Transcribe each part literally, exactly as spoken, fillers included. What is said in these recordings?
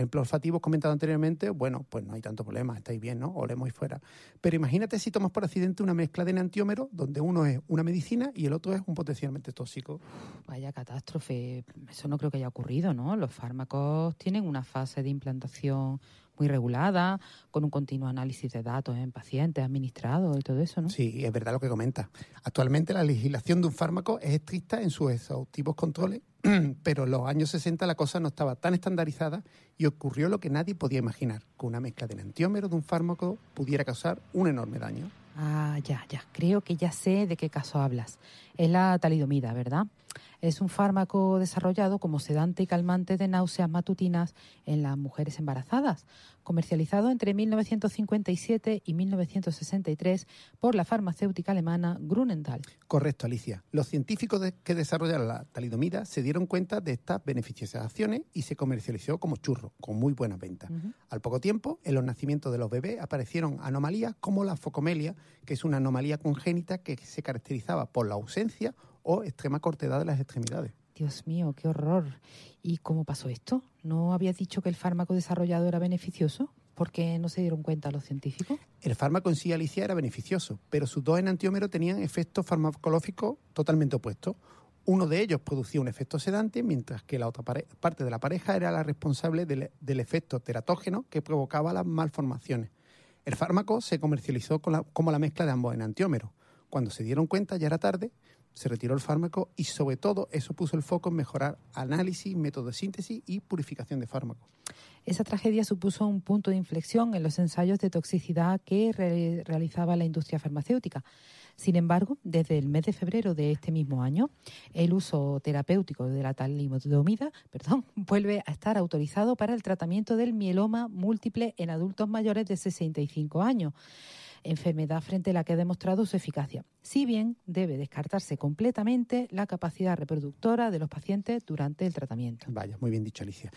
ejemplos olfativos comentados anteriormente, bueno, pues no hay tanto problema, estáis bien, ¿no? Olemos ahí fuera. Pero imagínate si tomas por accidente una mezcla de enantiómeros, donde uno es una medicina y el otro es un potencialmente tóxico. Vaya catástrofe, eso no creo que haya ocurrido, ¿no? Los fármacos tienen una fase de implantación muy regulada, con un continuo análisis de datos en pacientes administrados y todo eso, ¿no? Sí, es verdad lo que comenta. Actualmente la legislación de un fármaco es estricta en sus exhaustivos controles, pero en los años sesenta la cosa no estaba tan estandarizada y ocurrió lo que nadie podía imaginar, que una mezcla de enantiómeros de un fármaco pudiera causar un enorme daño. Ah, ya, ya. Creo que ya sé de qué caso hablas. Es la talidomida, ¿verdad? Es un fármaco desarrollado como sedante y calmante de náuseas matutinas en las mujeres embarazadas, comercializado entre mil novecientos cincuenta y siete y mil novecientos sesenta y tres por la farmacéutica alemana Grünenthal. Correcto, Alicia. Los científicos de, que desarrollaron la talidomida se dieron cuenta de estas beneficiosas acciones y se comercializó como churro, con muy buenas ventas. Uh-huh. Al poco tiempo, en los nacimientos de los bebés aparecieron anomalías como la focomelia, que es una anomalía congénita que se caracterizaba por la ausencia o extrema cortedad de las extremidades. Dios mío, qué horror. ¿Y cómo pasó esto? ¿No habías dicho que el fármaco desarrollado era beneficioso? ¿Por qué no se dieron cuenta los científicos? El fármaco en sí, Alicia, era beneficioso, pero sus dos enantiómeros tenían efectos farmacológicos totalmente opuestos. Uno de ellos producía un efecto sedante, mientras que la otra pare- parte de la pareja era la responsable del, del efecto teratógeno que provocaba las malformaciones. El fármaco se comercializó con la, como la mezcla de ambos enantiómeros. Cuando se dieron cuenta ya era tarde, se retiró el fármaco y sobre todo eso puso el foco en mejorar análisis, método de síntesis y purificación de fármacos. Esa tragedia supuso un punto de inflexión en los ensayos de toxicidad que re- realizaba la industria farmacéutica. Sin embargo, desde el mes de febrero de este mismo año, el uso terapéutico de la talidomida, perdón, vuelve a estar autorizado para el tratamiento del mieloma múltiple en adultos mayores de sesenta y cinco años. Enfermedad frente a la que ha demostrado su eficacia, si bien debe descartarse completamente la capacidad reproductora de los pacientes durante el tratamiento. Vaya, muy bien dicho, Alicia.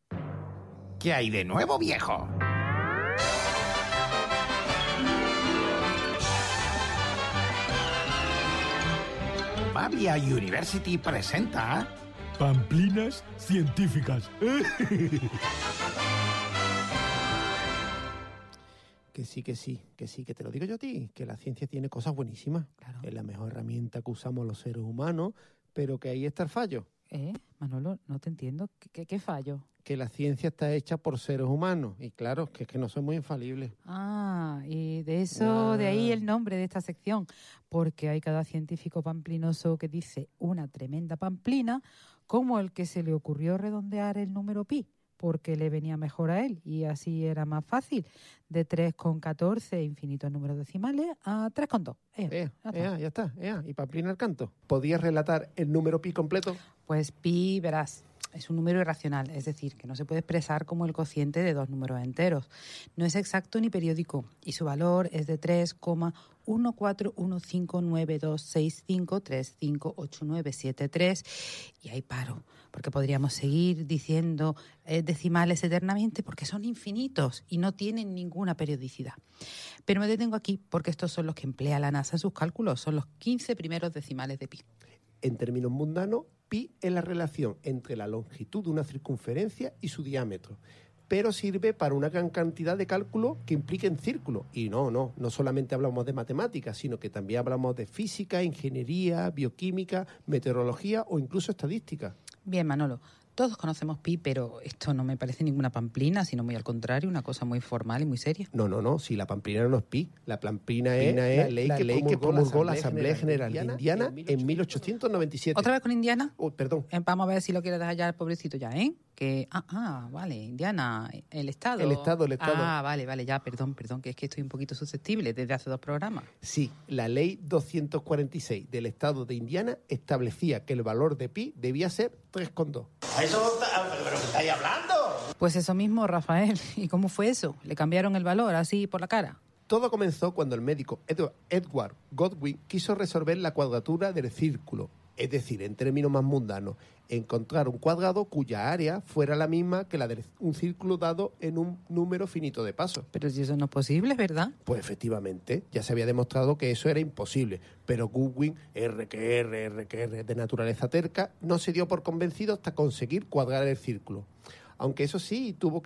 ¿Qué hay de nuevo, viejo? Babia University presenta... Pamplinas científicas. Que sí, que sí, que sí, que te lo digo yo a ti, que la ciencia tiene cosas buenísimas. Claro. Es la mejor herramienta que usamos los seres humanos, pero que ahí está el fallo. ¿Eh? Manolo, no te entiendo. ¿Qué, qué, qué fallo? Que la ciencia está hecha por seres humanos. Y claro, que es que no somos infalibles. Ah, y de eso, Ah. de ahí el nombre de esta sección. Porque hay cada científico pamplinoso que dice una tremenda pamplina, como el que se le ocurrió redondear el número pi, porque le venía mejor a él y así era más fácil. De tres coma catorce, infinitos números decimales, a tres coma dos. Eh, Ea, ya está. ea, ya está, ea. Y pamplina al canto. ¿Podías relatar el número pi completo? Pues pi, verás, es un número irracional, es decir, que no se puede expresar como el cociente de dos números enteros. No es exacto ni periódico y su valor es de tres coma uno cuatro uno cinco nueve dos seis cinco tres cinco ocho nueve siete tres y ahí paro, porque podríamos seguir diciendo eh, decimales eternamente porque son infinitos y no tienen ninguna periodicidad. Pero me detengo aquí porque estos son los que emplea la NASA en sus cálculos, son los quince primeros decimales de pi. En términos mundanos, pi es la relación entre la longitud de una circunferencia y su diámetro, pero sirve para una gran cantidad de cálculos que impliquen círculos. Y no, no, no solamente hablamos de matemáticas, sino que también hablamos de física, ingeniería, bioquímica, meteorología o incluso estadística. Bien, Manolo, todos conocemos pi, pero esto no me parece ninguna pamplina, sino muy al contrario, una cosa muy formal y muy seria. No, no, no, si la pamplina no es pi, la pamplina es la ley, la que, ley que promulgó la Asamblea General de Indiana en mil ochocientos noventa y siete. ¿Otra vez con Indiana? Oh, perdón. Eh, vamos a ver si lo quieres dejar ya el pobrecito ya, ¿eh? Que, ah, ah, vale, Indiana, el Estado. El Estado, el Estado. Ah, vale, vale, ya, perdón, perdón, que es que estoy un poquito susceptible desde hace dos programas. Sí, la ley doscientos cuarenta y seis del Estado de Indiana establecía que el valor de pi debía ser tres coma dos. ¿Eso? ¿Pero qué estáis hablando? Pues eso mismo, Rafael. ¿Y cómo fue eso? ¿Le cambiaron el valor así por la cara? Todo comenzó cuando el médico Edward, Edward Godwin quiso resolver la cuadratura del círculo, es decir, en términos más mundanos, encontrar un cuadrado cuya área fuera la misma que la de un círculo dado en un número finito de pasos. Pero si eso no es posible, ¿verdad? Pues efectivamente, ya se había demostrado que eso era imposible, pero Godwin, R que R, R que R, de naturaleza terca, no se dio por convencido hasta conseguir cuadrar el círculo. Aunque eso sí, tuvo que